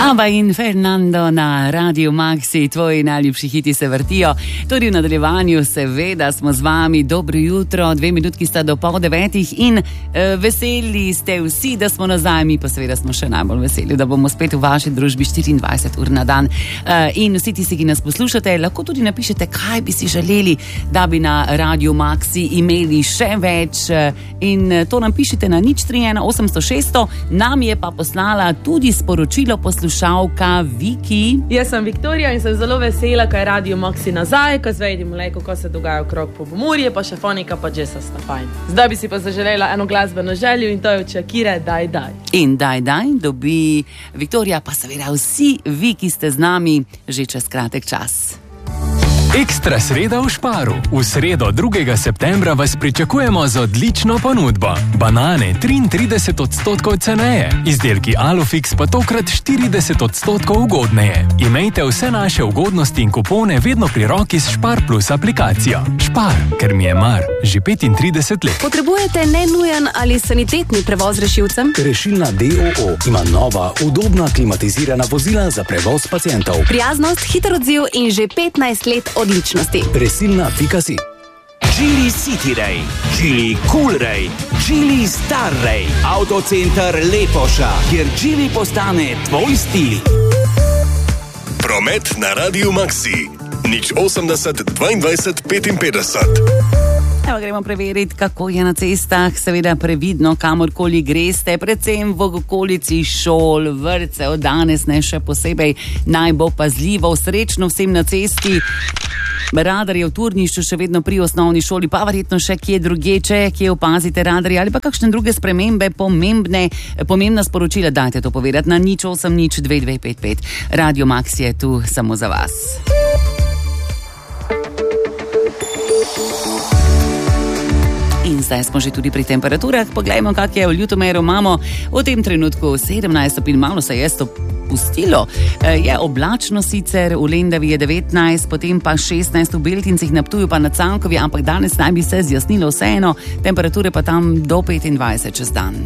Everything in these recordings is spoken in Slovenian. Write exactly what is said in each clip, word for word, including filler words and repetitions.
Ava in Fernando na Radio Maxi, tvoji najljubši hiti se vrtijo. Tudi v nadaljevanju seveda smo z vami. Dobro jutro, dve minutki sta do pol devetih in e, veseli ste vsi, da smo nazaj. Mi pa seveda smo še najbolj veseli, da bomo spet v vaši družbi štiriindvajset ur na dan. E, in vsi tisti, ki nas poslušate, lahko tudi napišete, kaj bi si želeli, da bi na Radio Maxi imeli še več. In to nam pišete na nič tri ena osemsto šeststo. Nam je pa poslala tudi sporočilo poslušalka Viki. Jaz sem Viktorija in sem zelo vesela, ko je Radio Maxi nazaj, ko zvedimo le, kako se dogaja okrog Pomurje, pa še fonika, pa Jessa sta fajn. Zdaj bi si pa zaželela eno glasbeno željo in to je od Shakire Daj Daj. In Daj Daj dobi Viktorija, pa seveda vsi vi, ki ste z nami že čez kratek čas. Ekstra sreda v Sparu. V sredo drugega septembra vas pričakujemo z odlično ponudbo. Banane triintrideset odstotkov ceneje, izdelki Alufix pa tokrat štirideset odstotkov ugodneje. Imejte vse naše ugodnosti in kupone vedno pri roki s Spar Plus aplikacijo. Spar, ker mi je mar, že petintrideset let. Potrebujete nenujen ali sanitetni prevoz rešilcem? Rešilna D O O ima nova, udobna klimatizirana vozila za prevoz pacientov. Prijaznost, hiter odziv in že petnajst let odličnosti. Resilna pika si. Geely City Ray, Geely Cool Ray, Geely Star Ray, Autocenter Lepoša, kjer Geely postane tvoj stil. Promet na Radio Maxi. nič osemdeset dvaindvajset petinpetdeset. Evo, gremo preveriti, kako je na cestah. Seveda previdno, kamorkoli greste, predvsem v okolici šol, vrtce, od danes ne še posebej. Naj bo pazljivo, srečno vsem na cesti. Radar je v Turnišču še vedno pri osnovni šoli, pa verjetno še kje druge, če kje opazite radarje ali pa kakšne druge spremembe, pomembne, pomembna sporočila, dajte to povedati na nič osem nič dve dve pet pet. Radio Max je tu samo za vas. In zdaj smo že tudi pri temperaturah. Poglejmo, kak je v Ljutomeru. Imamo v tem trenutku sedemnajst stopinj, malo se je to pustilo. Je oblačno sicer, v Lendavi je devetnajst, potem pa šestnajst v Beltincih, na Ptuju pa na Cankovi, ampak danes naj bi se zjasnilo vseeno, temperature pa tam do petindvajset čez dan.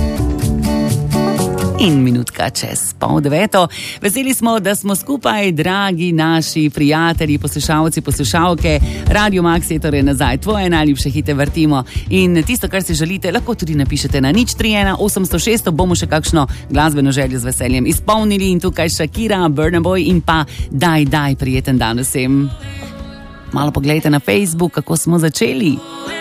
In minutka čez pol deveto. Veseli smo, da smo skupaj, dragi naši prijatelji, poslušalci, poslušalke. Radio Max je torej nazaj, tvoje najljubše hite vrtimo. In tisto, kar si želite, lahko tudi napišete na nič tri ena osemsto šeststo. Bomo še kakšno glasbeno željo z veseljem izpolnili. In tukaj Shakira, Burna Boy in pa Daj Daj, prijeten dan vsem. Malo pogledajte na Facebook, kako smo začeli.